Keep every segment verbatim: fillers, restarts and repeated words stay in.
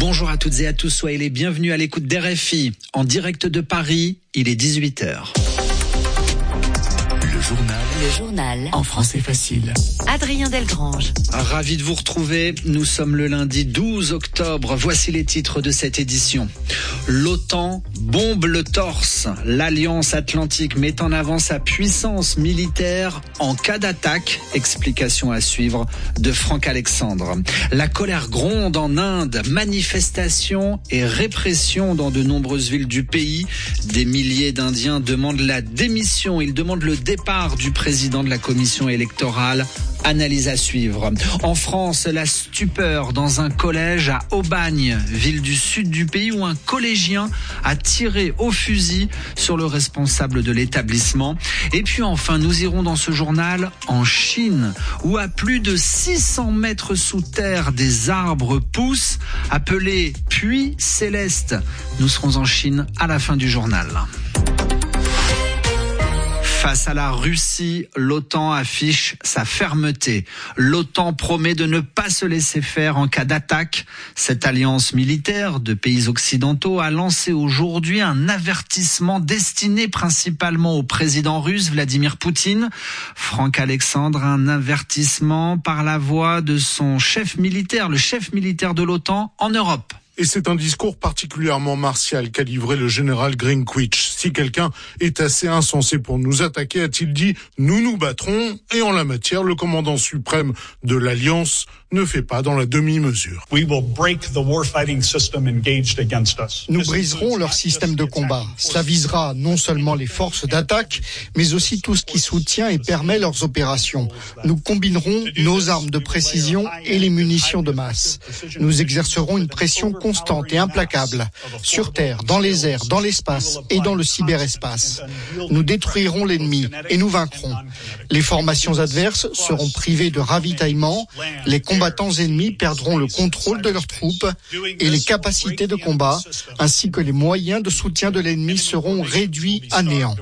Bonjour à toutes et à tous, soyez les bienvenus à l'écoute d'R F I. En direct de Paris, il est dix-huit heures. Le journal. Le journal. En français facile. Adrien Delgrange. Ravi de vous retrouver. Nous sommes le lundi douze octobre. Voici les titres de cette édition. L'OTAN bombe le torse. L'Alliance Atlantique met en avant sa puissance militaire en cas d'attaque. Explication à suivre de Franck Alexandre. La colère gronde en Inde. Manifestations et répression dans de nombreuses villes du pays. Des milliers d'Indiens demandent la démission. Ils demandent le départ du président de la commission électorale. Analyse à suivre. En France, la stupeur dans un collège à Aubagne, ville du sud du pays, où un collégien a tiré au fusil sur le responsable de l'établissement. Et puis enfin, nous irons dans ce journal en Chine, où à plus de six cents mètres sous terre, des arbres poussent, appelés puits célestes. Nous serons en Chine à la fin du journal. Face à la Russie, l'OTAN affiche sa fermeté. L'OTAN promet de ne pas se laisser faire en cas d'attaque. Cette alliance militaire de pays occidentaux a lancé aujourd'hui un avertissement destiné principalement au président russe Vladimir Poutine. Franck Alexandre, un avertissement par la voix de son chef militaire, le chef militaire de l'OTAN en Europe. Et c'est un discours particulièrement martial qu'a livré le général Greenwich. Si quelqu'un est assez insensé pour nous attaquer, a-t-il dit, nous nous battrons. Et en la matière, le commandant suprême de l'Alliance ne fait pas dans la demi-mesure. Nous briserons leur système de combat. Cela visera non seulement les forces d'attaque, mais aussi tout ce qui soutient et permet leurs opérations. Nous combinerons nos armes de précision et les munitions de masse. Nous exercerons une pression constante et implacable, sur terre, dans les airs, dans l'espace et dans le cyberespace. Nous détruirons l'ennemi et nous vaincrons. Les formations adverses seront privées de ravitaillement, les combattants ennemis perdront le contrôle de leurs troupes et les capacités de combat, ainsi que les moyens de soutien de l'ennemi seront réduits à néant.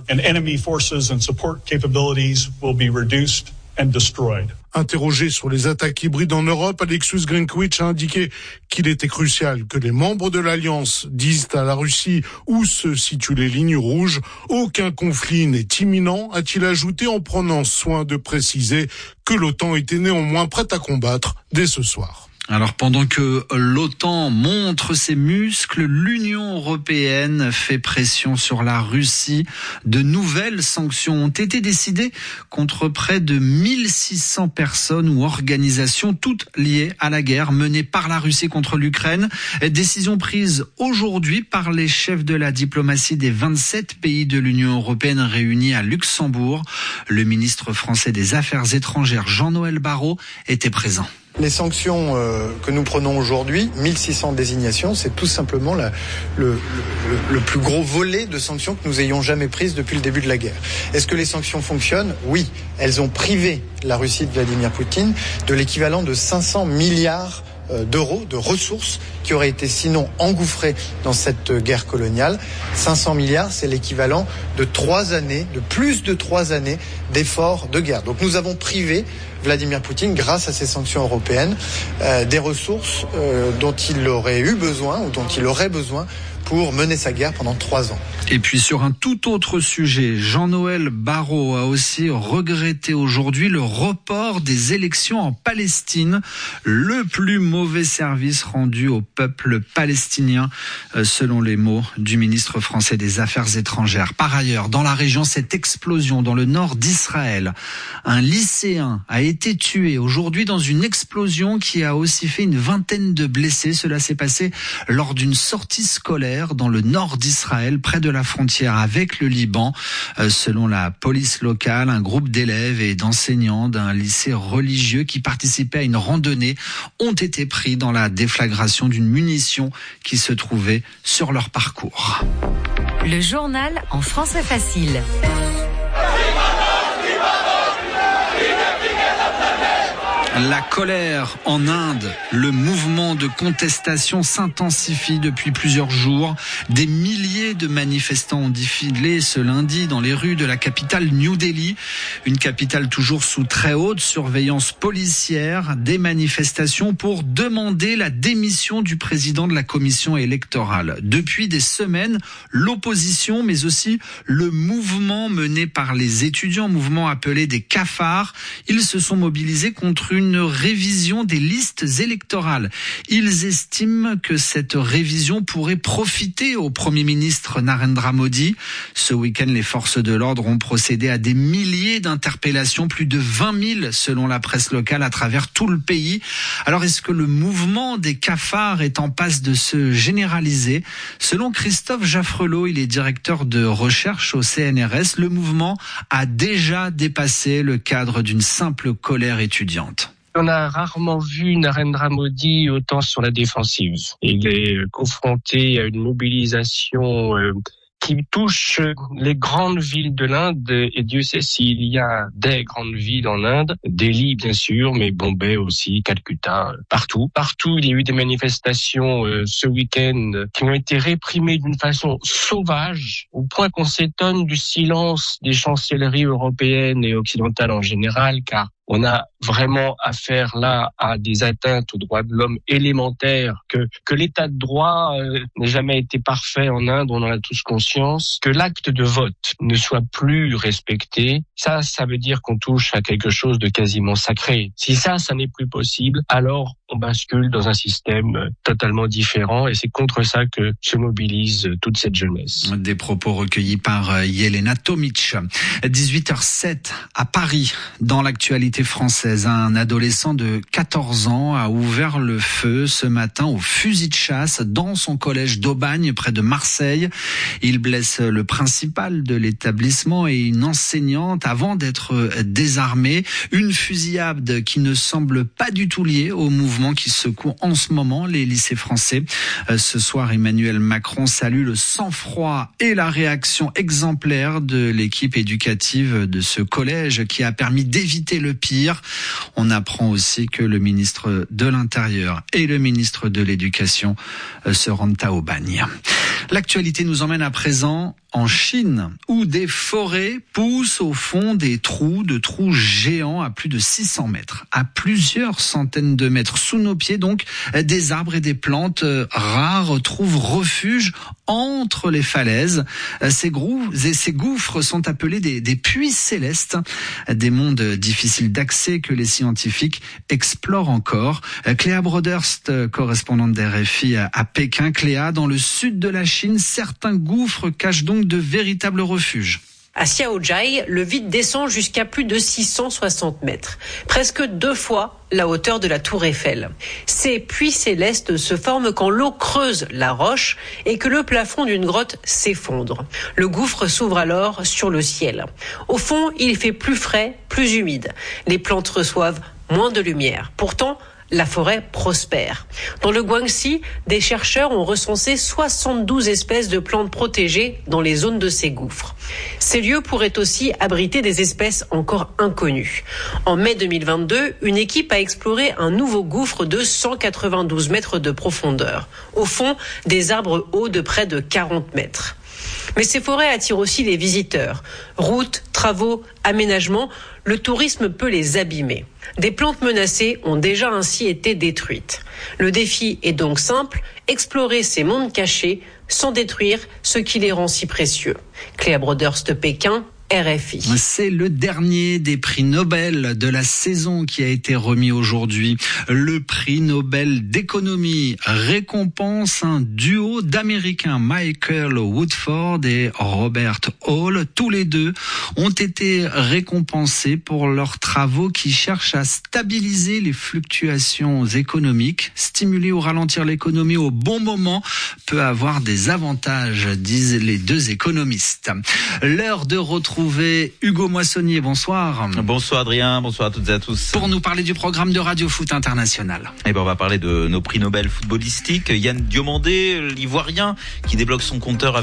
Interrogé sur les attaques hybrides en Europe, Alexius Greenwich a indiqué qu'il était crucial que les membres de l'Alliance disent à la Russie où se situent les lignes rouges. Aucun conflit n'est imminent, a-t-il ajouté en prenant soin de préciser que l'OTAN était néanmoins prête à combattre dès ce soir. Alors pendant que l'OTAN montre ses muscles, l'Union européenne fait pression sur la Russie. De nouvelles sanctions ont été décidées contre près de mille six cents personnes ou organisations, toutes liées à la guerre menée par la Russie contre l'Ukraine. Décision prise aujourd'hui par les chefs de la diplomatie des vingt-sept pays de l'Union européenne réunis à Luxembourg. Le ministre français des Affaires étrangères, Jean-Noël Barrot, était présent. Les sanctions euh, que nous prenons aujourd'hui, mille six cents désignations, c'est tout simplement la, le, le, le plus gros volet de sanctions que nous ayons jamais prises depuis le début de la guerre. Est-ce que les sanctions fonctionnent ? Oui. Elles ont privé la Russie de Vladimir Poutine de l'équivalent de cinq cents milliards d'euros de ressources qui auraient été sinon engouffrées dans cette guerre coloniale. cinq cents milliards, c'est l'équivalent de trois années, de plus de trois années d'efforts de guerre. Donc nous avons privé Vladimir Poutine, grâce à ces sanctions européennes, euh, des ressources euh, dont il aurait eu besoin ou dont il aurait besoin pour mener sa guerre pendant trois ans. Et puis sur un tout autre sujet, Jean-Noël Barrot a aussi regretté aujourd'hui le report des élections en Palestine, le plus mauvais service rendu au peuple palestinien, selon les mots du ministre français des Affaires étrangères. Par ailleurs, dans la région, cette explosion dans le nord d'Israël, un lycéen a été tué aujourd'hui dans une explosion qui a aussi fait une vingtaine de blessés. Cela s'est passé lors d'une sortie scolaire dans le nord d'Israël, près de la frontière avec le Liban. Euh, selon la police locale, un groupe d'élèves et d'enseignants d'un lycée religieux qui participaient à une randonnée ont été pris dans la déflagration d'une munition qui se trouvait sur leur parcours. Le journal en français facile. La colère en Inde, le mouvement de contestation s'intensifie depuis plusieurs jours. Des milliers de manifestants ont défilé ce lundi dans les rues de la capitale New Delhi, une capitale toujours sous très haute surveillance policière. Des manifestations pour demander la démission du président de la commission électorale. Depuis des semaines, l'opposition, mais aussi le mouvement mené par les étudiants, mouvement appelé des cafards, ils se sont mobilisés contre une révision des listes électorales. Ils estiment que cette révision pourrait profiter au Premier ministre Narendra Modi. Ce week-end, les forces de l'ordre ont procédé à des milliers d'interpellations, plus de vingt mille selon la presse locale à travers tout le pays. Alors, est-ce que le mouvement des cafards est en passe de se généraliser? Selon Christophe Jaffrelot, il est directeur de recherche au C N R S, le mouvement a déjà dépassé le cadre d'une simple colère étudiante. On a rarement vu Narendra Modi autant sur la défensive. Il est confronté à une mobilisation euh, qui touche les grandes villes de l'Inde, et Dieu sait s'il y a des grandes villes en Inde, Delhi bien sûr, mais Bombay aussi, Calcutta, partout. Partout, il y a eu des manifestations euh, ce week-end qui ont été réprimées d'une façon sauvage, au point qu'on s'étonne du silence des chancelleries européennes et occidentales en général, car on a vraiment affaire là à des atteintes aux droits de l'homme élémentaires, que que l'état de droit euh, n'ait jamais été parfait en Inde, on en a tous conscience, que l'acte de vote ne soit plus respecté, ça, ça veut dire qu'on touche à quelque chose de quasiment sacré. Si ça, ça n'est plus possible, alors on bascule dans un système totalement différent, et c'est contre ça que se mobilise toute cette jeunesse. Des propos recueillis par Yelena Tomic. dix-huit heures sept à Paris, dans l'actualité française, un adolescent de quatorze ans a ouvert le feu ce matin au fusil de chasse dans son collège d'Aubagne près de Marseille. Il blesse le principal de l'établissement et une enseignante avant d'être désarmé. Une fusillade qui ne semble pas du tout liée au mouvement qui secoue en ce moment les lycées français. Ce soir, Emmanuel Macron salue le sang-froid et la réaction exemplaire de l'équipe éducative de ce collège qui a permis d'éviter le pire. On apprend aussi que le ministre de l'Intérieur et le ministre de l'Éducation se rendent à Aubagne. L'actualité nous emmène à présent en Chine, où des forêts poussent au fond des trous, de trous géants à plus de six cents mètres, à plusieurs centaines de mètres sous nos pieds. Donc, des arbres et des plantes rares trouvent refuge entre les falaises. Ces, grou- et ces gouffres sont appelés des, des puits célestes, des mondes difficiles d'accès que les scientifiques explorent encore. Cléa Broderst, correspondante d'R F I à Pékin. Cléa, dans le sud de la Chine, certains gouffres cachent donc de véritables refuges. À Xiaojia, le vide descend jusqu'à plus de six cent soixante mètres, presque deux fois la hauteur de la tour Eiffel. Ces puits célestes se forment quand l'eau creuse la roche et que le plafond d'une grotte s'effondre. Le gouffre s'ouvre alors sur le ciel. Au fond, il fait plus frais, plus humide. Les plantes reçoivent moins de lumière. Pourtant, la forêt prospère. Dans le Guangxi, des chercheurs ont recensé soixante-douze espèces de plantes protégées dans les zones de ces gouffres. Ces lieux pourraient aussi abriter des espèces encore inconnues. En mai deux mille vingt-deux, une équipe a exploré un nouveau gouffre de cent quatre-vingt-douze mètres de profondeur. Au fond, des arbres hauts de près de quarante mètres. Mais ces forêts attirent aussi les visiteurs. Routes, travaux, aménagements, le tourisme peut les abîmer. Des plantes menacées ont déjà ainsi été détruites. Le défi est donc simple, explorer ces mondes cachés sans détruire ce qui les rend si précieux. Cléa Broderst, Pékin, R F I. C'est le dernier des prix Nobel de la saison qui a été remis aujourd'hui. Le prix Nobel d'économie récompense un duo d'Américains, Michael Woodford et Robert Hall. Tous les deux ont été récompensés pour leurs travaux qui cherchent à stabiliser les fluctuations économiques. Stimuler ou ralentir l'économie au bon moment peut avoir des avantages, disent les deux économistes. L'heure de retrouver Hugo Moissonnier, bonsoir. Bonsoir Adrien, bonsoir à toutes et à tous. Pour nous parler du programme de Radio Foot International. Eh ben on va parler de nos prix Nobel footballistiques. Yann Diomandé, l'Ivoirien, qui débloque son compteur